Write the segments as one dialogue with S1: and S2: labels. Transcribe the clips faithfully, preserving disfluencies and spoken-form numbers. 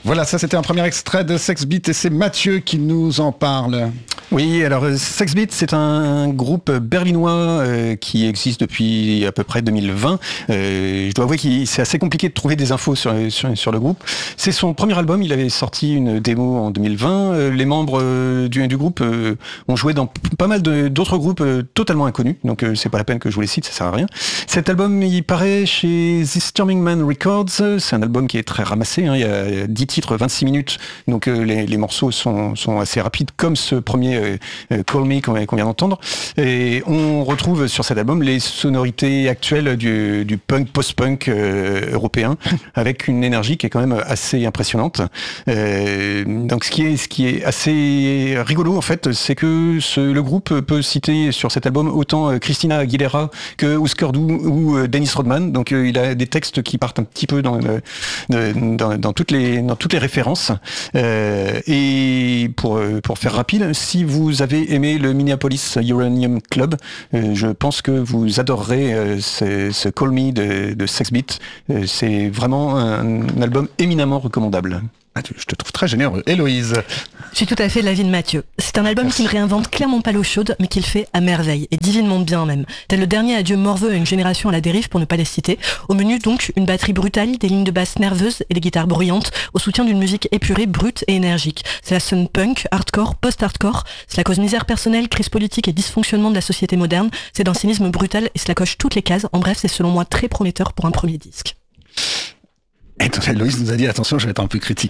S1: Voilà, ça c'était un premier extrait de Sex Beat et c'est Mathieu qui nous en parle.
S2: Oui, alors Sex Beat, c'est un groupe berlinois euh, qui existe depuis à peu près deux mille vingt. Euh, je dois avouer que c'est assez compliqué de trouver des infos sur, sur, sur le groupe. C'est son premier album, il avait sorti une démo en deux mille vingt. Euh, les membres euh, du, du groupe euh, ont joué dans p- pas mal de, d'autres groupes euh, totalement inconnus, donc euh, c'est pas la peine que je vous les cite, ça sert à rien. Cet album, il paraît chez This Charming Man Records. C'est un album qui est très ramassé, hein. Il y a dix titres, vingt-six minutes, donc euh, les, les morceaux sont, sont assez rapides, comme ce premier euh, euh, Call Me qu'on, qu'on vient d'entendre. Et on retrouve sur cet album les sonorités actuelles du, du punk, post-punk euh, européen, avec une énergie qui est quand même assez impressionnante. Euh, donc ce qui est, ce qui est assez rigolo en fait, c'est que ce, le groupe peut citer sur cet album autant Christina Aguilera que Husker Du ou euh, Dennis Rodman. Donc euh, il a des textes qui partent un petit peu dans, le, de, dans, dans toutes les dans toutes les références. Euh, et pour pour faire rapide, si vous avez aimé le Minneapolis Uranium Club, euh, je pense que vous adorerez euh, ce, ce Call Me de, de Sex Beat. Euh, c'est vraiment un, un album éminemment recommandable.
S1: Ah, je te trouve très généreux. Héloïse.
S3: Je suis tout à fait de l'avis de Mathieu. C'est un album
S1: Merci.
S3: qui ne réinvente clairement pas l'eau chaude, mais qui le fait à merveille, et divinement bien même. Tel le dernier adieu morveux à une génération à la dérive, pour ne pas les citer. Au menu donc, une batterie brutale, des lignes de basse nerveuses et des guitares bruyantes, au soutien d'une musique épurée, brute et énergique. Cela sonne punk, hardcore, post-hardcore. Cela cause misère personnelle, crise politique et dysfonctionnement de la société moderne. C'est d'un cynisme brutal et cela coche toutes les cases. En bref, c'est selon moi très prometteur pour un premier disque.
S1: Et Loïs nous a dit attention, je vais être un peu critique.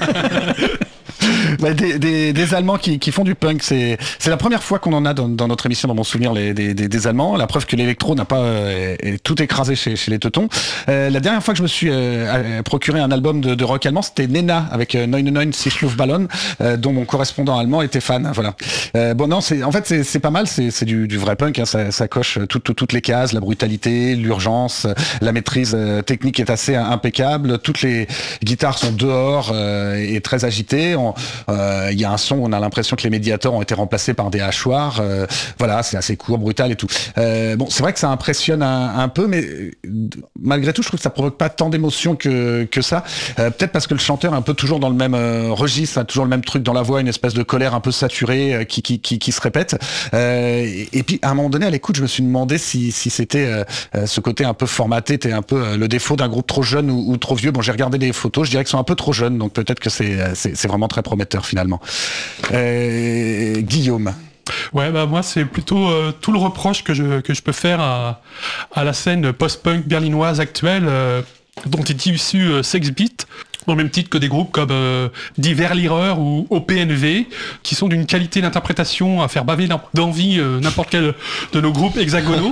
S1: Bah, des, des, des Allemands qui, qui font du punk, c'est, c'est la première fois qu'on en a dans, dans notre émission, dans mon souvenir, les, des, des, des Allemands. La preuve que l'électro n'a pas euh, est tout écrasé chez, chez les Teutons. Euh, la dernière fois que je me suis euh, procuré un album de, de rock allemand, c'était Nena avec euh, neunundneunzig Sich Luftballon, euh, dont mon correspondant allemand était fan. Voilà. Euh, bon non, c'est en fait c'est, c'est pas mal, c'est, c'est du, du vrai punk. Hein, ça, ça coche tout, tout, toutes les cases, la brutalité, l'urgence, la maîtrise euh, technique est assez impeccable. Toutes les guitares sont dehors euh, et très agitées. On, Il euh, y a un son où on a l'impression que les médiators ont été remplacés par des hachoirs. Euh, voilà, c'est assez court, brutal et tout. Euh, bon, c'est vrai que ça impressionne un, un peu, mais euh, malgré tout, je trouve que ça provoque pas tant d'émotions que, que ça. Euh, peut-être parce que le chanteur est un peu toujours dans le même euh, registre, a toujours le même truc dans la voix, une espèce de colère un peu saturée euh, qui, qui, qui, qui se répète. Euh, et, et puis, à un moment donné, à l'écoute, je me suis demandé si, si c'était euh, ce côté un peu formaté, était un peu euh, le défaut d'un groupe trop jeune ou, ou trop vieux. Bon, j'ai regardé les photos, je dirais qu'ils sont un peu trop jeunes, donc peut-être que c'est, c'est, c'est vraiment très prometteur finalement. Euh, Guillaume.
S4: Ouais, bah moi c'est plutôt euh, tout le reproche que je que je peux faire à à la scène post-punk berlinoise actuelle euh, dont est issu euh, Sex Beat, au même titre que des groupes comme euh, Die Verlierer ou O P N V, qui sont d'une qualité d'interprétation à faire baver d'envie euh, n'importe quel de nos groupes hexagonaux,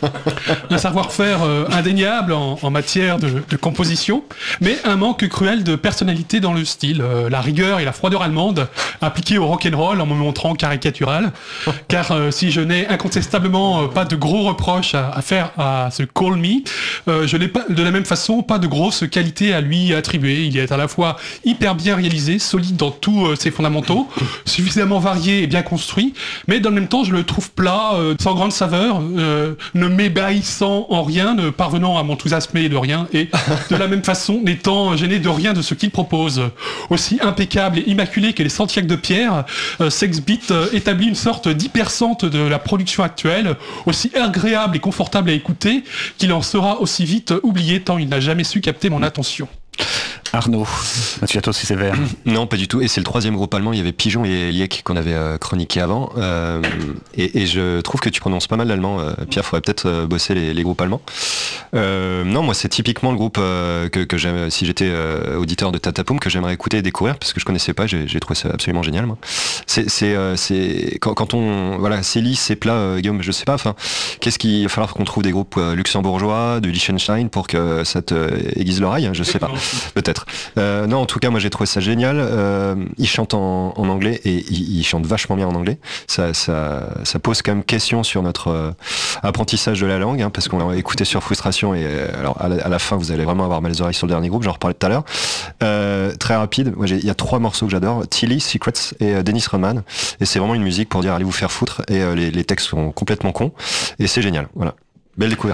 S4: un savoir-faire euh, indéniable en, en matière de, de composition, mais un manque cruel de personnalité dans le style, euh, la rigueur et la froideur allemande appliquées au rock'n'roll en me montrant caricatural, car euh, si je n'ai incontestablement euh, pas de gros reproches à, à faire à ce Call Me, euh, je n'ai pas de la même façon pas de grosses qualités à lui attribuer. Il est à la fois hyper bien réalisé, solide dans tous euh, ses fondamentaux, suffisamment varié et bien construit, mais dans le même temps je le trouve plat, euh, sans grande saveur, euh, ne m'ébahissant en rien, ne parvenant à m'enthousiasmer de rien, et de la même façon n'étant gêné de rien de ce qu'il propose. Aussi impeccable et immaculé que les Santiago de Pierre, euh, Sex Beat euh, établit une sorte d'hypercentre de la production actuelle, aussi agréable et confortable à écouter qu'il en sera aussi vite oublié tant il n'a jamais su capter mon attention.
S1: Arnaud, tu as toi aussi sévère.
S5: Non, pas du tout. Et c'est le troisième groupe allemand. Il y avait Pigeon et Liek qu'on avait euh, chroniqué avant. Euh, et, et je trouve que tu prononces pas mal l'allemand. Euh, Pierre, faudrait peut-être euh, bosser les, les groupes allemands. Euh, non, moi, c'est typiquement le groupe euh, que, que j'aime. Si j'étais euh, auditeur de Tatapoum, que j'aimerais écouter et découvrir, parce que je connaissais pas. J'ai, j'ai trouvé ça absolument génial. Moi, c'est, c'est, euh, c'est quand, quand on, voilà, c'est lisse, c'est plat. Euh, Guillaume, je sais pas. Enfin, qu'est-ce qu'il va falloir qu'on trouve des groupes euh, luxembourgeois, du Liechtenstein, pour que ça te aiguise l'oreille. Hein, je sais pas. Peut-être. Euh, non, en tout cas, moi j'ai trouvé ça génial. Euh, il chante en, en anglais et il, il chante vachement bien en anglais. Ça, ça, ça pose quand même question sur notre euh, apprentissage de la langue, hein, parce qu'on l'a écouté sur Frustration et euh, alors à la, à la fin vous allez vraiment avoir mal les oreilles sur le dernier groupe. J'en reparlais tout à l'heure. Euh, très rapide. Moi, il y a trois morceaux que j'adore: Tilly, Secrets et euh, Dennis Rodman. Et c'est vraiment une musique pour dire allez vous faire foutre. Et euh, les, les textes sont complètement cons et c'est génial. Voilà, belle découverte.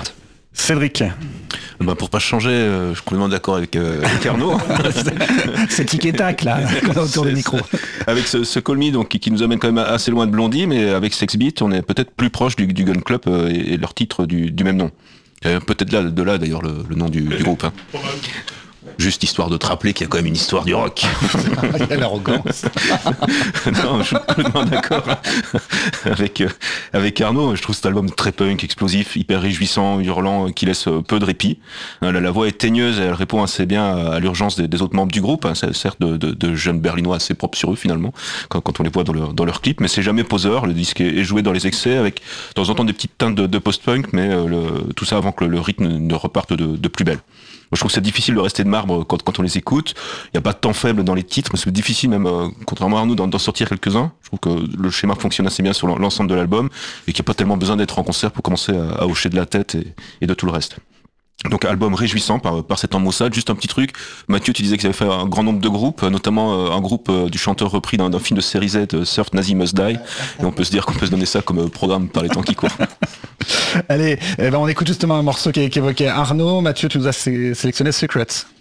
S1: Cédric.
S6: Bah pour pas changer, euh, je suis complètement d'accord avec, euh, avec Arnaud.
S1: C'est tic et tac là, autour du micro.
S6: Avec ce, ce Call Me donc, qui, qui nous amène quand même assez loin de Blondie, mais avec Sex Beat, on est peut-être plus proche du, du Gun Club euh, et, et leur titre du, du même nom. Euh, peut-être là, de là d'ailleurs le, le nom du, du groupe. Hein. Juste histoire de te rappeler qu'il y a quand même une histoire du rock.
S1: Quelle arrogance.
S6: Non, je suis complètement d'accord avec, euh, avec Arnaud. Je trouve cet album très punk, explosif, hyper réjouissant, hurlant, qui laisse peu de répit. La, la voix est teigneuse et elle répond assez bien à, à l'urgence des, des autres membres du groupe. C'est certes de, de, de jeunes berlinois assez propres sur eux finalement, quand, quand on les voit dans leur, dans leur clip, mais c'est jamais poseur. Le disque est, est joué dans les excès avec de temps en temps des petites teintes de, de post-punk, mais euh, le, tout ça avant que le, le rythme ne reparte de, de plus belle. Moi, je trouve que c'est difficile de rester de marbre quand, quand on les écoute. Il n'y a pas de temps faible dans les titres, mais c'est difficile même, euh, contrairement à nous, d'en, d'en sortir quelques-uns. Je trouve que le schéma fonctionne assez bien sur l'ensemble de l'album et qu'il n'y a pas tellement besoin d'être en concert pour commencer à, à hocher de la tête et, et de tout le reste. Donc album réjouissant par, par cette embaussade. Juste un petit truc, Mathieu, tu disais qu'ils avaient fait un grand nombre de groupes, notamment euh, un groupe euh, du chanteur repris d'un, d'un film de série Z, euh, Surf Nazi Must Die, et on peut se dire qu'on peut se donner ça comme euh, programme par les temps qui courent.
S1: Allez, eh ben on écoute justement un morceau qui, qui évoquait Arnaud. Mathieu, tu nous as sé- sélectionné Secrets.